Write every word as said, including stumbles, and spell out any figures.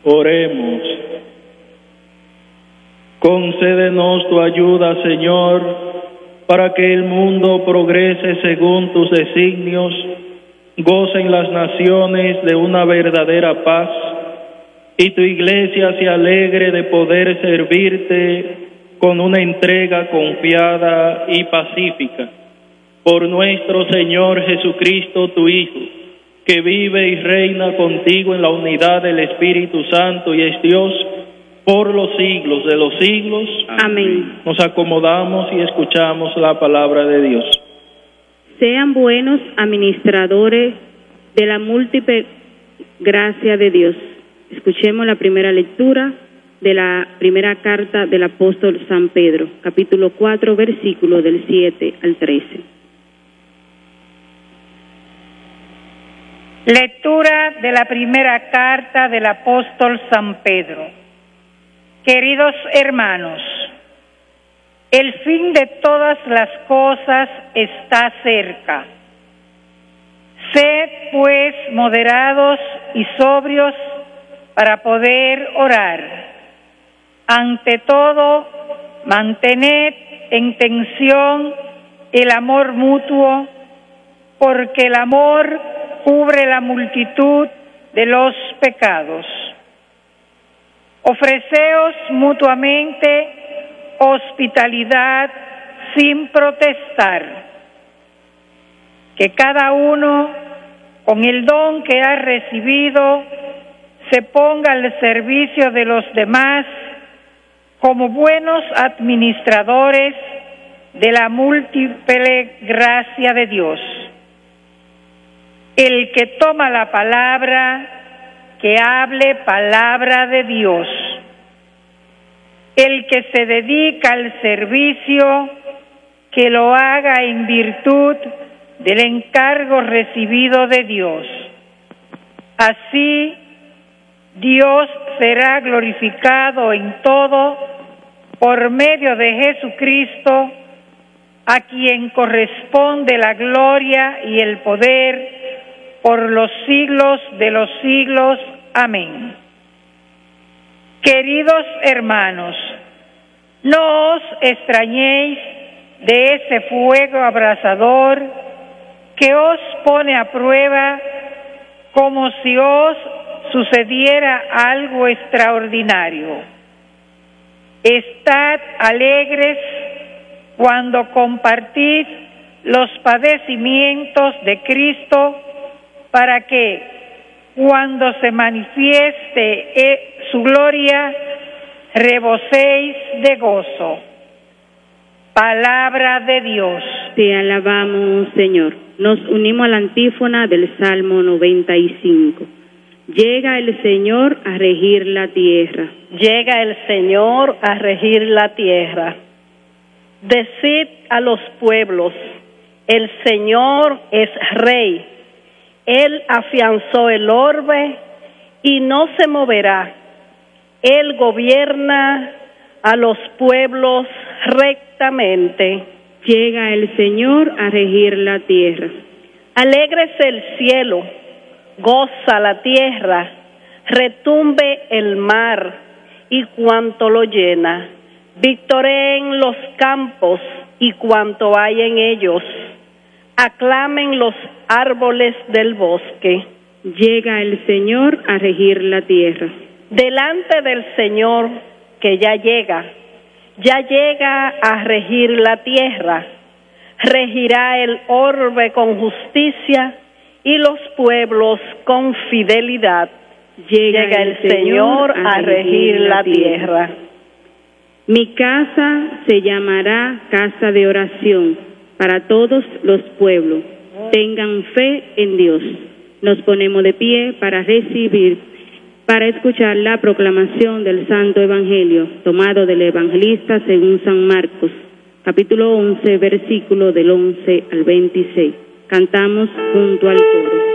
Oremos. Concédenos tu ayuda, Señor, para que el mundo progrese según tus designios, gocen las naciones de una verdadera paz, y tu Iglesia se alegre de poder servirte con una entrega confiada y pacífica. Por nuestro Señor Jesucristo, tu Hijo, que vive y reina contigo en la unidad del Espíritu Santo y es Dios por los siglos de los siglos. Amén. Nos acomodamos y escuchamos la palabra de Dios. Sean buenos administradores de la múltiple gracia de Dios. Escuchemos la primera lectura de la primera carta del apóstol San Pedro, capítulo cuatro, versículos del siete al trece. Lectura de la primera carta del apóstol San Pedro. Queridos hermanos, el fin de todas las cosas está cerca. Sed, pues, moderados y sobrios para poder orar. Ante todo, mantened en tensión el amor mutuo, porque el amor cubre la multitud de los pecados. Ofreceos mutuamente hospitalidad sin protestar. Que cada uno, con el don que ha recibido, se ponga al servicio de los demás como buenos administradores de la múltiple gracia de Dios. El que toma la palabra, que hable palabra de Dios. El que se dedica al servicio, que lo haga en virtud del encargo recibido de Dios. Así, Dios será glorificado en todo por medio de Jesucristo, a quien corresponde la gloria y el poder por los siglos de los siglos. Amén. Queridos hermanos, no os extrañéis de ese fuego abrasador que os pone a prueba, como si os sucediera algo extraordinario. Estad alegres cuando compartid los padecimientos de Cristo, para que, cuando se manifieste su gloria, reboséis de gozo. Palabra de Dios. Te alabamos, Señor. Nos unimos a la antífona del Salmo noventa y cinco. Llega el Señor a regir la tierra. Llega el Señor a regir la tierra. Decid a los pueblos, el Señor es Rey. Él afianzó el orbe y no se moverá. Él gobierna a los pueblos rectamente. Llega el Señor a regir la tierra. Alégrese el cielo, goza la tierra, retumbe el mar y cuanto lo llena. Victoreen los campos y cuanto hay en ellos. Aclamen los árboles del bosque. Llega el Señor a regir la tierra. Delante del Señor, que ya llega, ya llega a regir la tierra. Regirá el orbe con justicia y los pueblos con fidelidad. Llega, llega el Señor a regir la tierra. Mi casa se llamará casa de oración para todos los pueblos. Tengan fe en Dios. Nos ponemos de pie para recibir, para escuchar la proclamación del Santo Evangelio, tomado del Evangelista según San Marcos, capítulo once, versículo del once al veintiséis. Cantamos junto al coro.